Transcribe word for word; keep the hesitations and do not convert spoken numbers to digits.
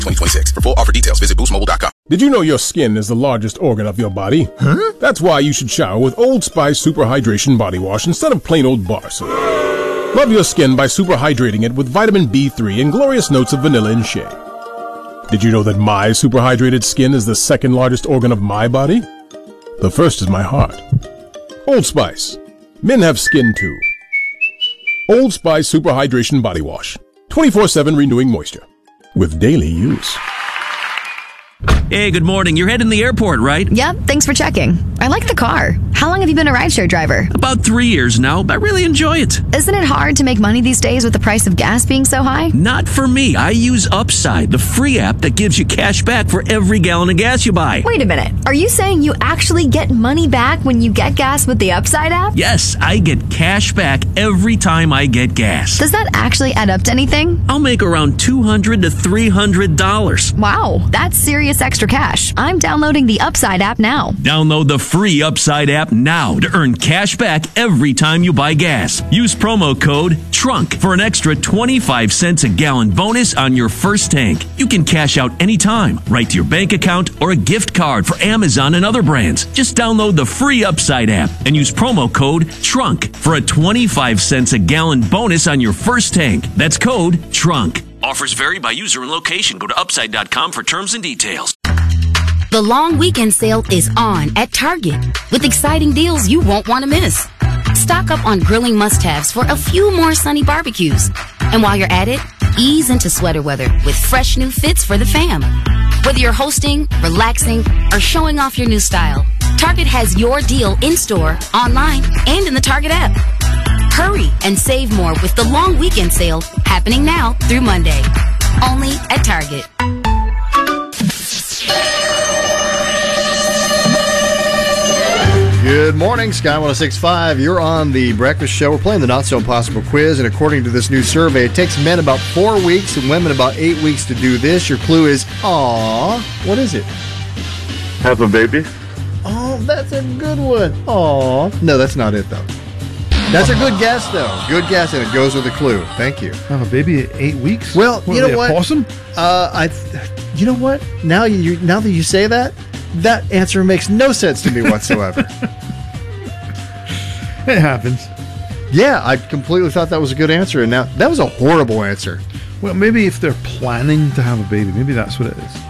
twenty twenty-six. For full offer details, visit boost mobile dot com. Did you know your skin is the largest organ of your body? Huh? That's why you should shower with Old Spice Super Hydration Body Wash instead of plain old bar soap. Love your skin by super hydrating it with vitamin B three and glorious notes of vanilla and shea. Did you know that my super hydrated skin is the second largest organ of my body? The first is my heart. Old Spice. Men have skin too. Old Spice Super Hydration Body Wash. twenty-four seven renewing moisture. With daily use. Hey, good morning. You're heading to the airport, right? Yep, thanks for checking. I like the car. How long have you been a rideshare driver? About three years now. I really enjoy it. Isn't it hard to make money these days with the price of gas being so high? Not for me. I use Upside, the free app that gives you cash back for every gallon of gas you buy. Wait a minute. Are you saying you actually get money back when you get gas with the Upside app? Yes, I get cash back every time I get gas. Does that actually add up to anything? I'll make around two hundred to three hundred dollars. Wow, that's serious extra cash. I'm downloading the Upside app now. Download the free Upside app now to earn cash back every time you buy gas. Use promo code TRUNK for an extra twenty-five cents a gallon bonus on your first tank. You can cash out anytime, right to your bank account or a gift card for Amazon and other brands. Just download the free Upside app and use promo code TRUNK for a twenty-five cents a gallon bonus on your first tank. That's code TRUNK. Offers vary by user and location. Go to upside dot com for terms and details. The long weekend sale is on at Target with exciting deals you won't want to miss. Stock up on grilling must-haves for a few more sunny barbecues. And while you're at it, ease into sweater weather with fresh new fits for the fam. Whether you're hosting, relaxing, or showing off your new style, Target has your deal in-store, online, and in the Target app. Hurry and save more with the long weekend sale happening now through Monday. Only at Target. Good morning, Sky one oh six point five. You're on the Breakfast Show. We're playing the Not So Impossible quiz, and according to this new survey, it takes men about four weeks and women about eight weeks to do this. Your clue is, aw, what is it? Have a baby. Oh, that's a good one. Aw. No, that's not it, though. That's a good guess, though. Good guess, and it goes with the clue. Thank you. Have a baby at eight weeks? Well, what, you know what? A possum? Uh, I. You know what? Now you now that you say that, that answer makes no sense to me whatsoever. It happens. Yeah, I completely thought that was a good answer, and now that was a horrible answer. Well, maybe if they're planning to have a baby, maybe that's what it is.